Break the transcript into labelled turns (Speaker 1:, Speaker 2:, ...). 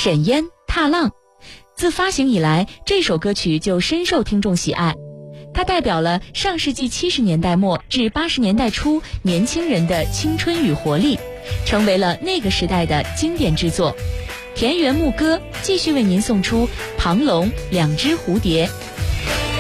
Speaker 1: 沈烟踏浪。自发行以来，这首歌曲就深受听众喜爱。它代表了上世纪70年代末至80年代初年轻人的青春与活力，成为了那个时代的经典之作。田园牧歌继续为您送出《庞龙两只蝴蝶》。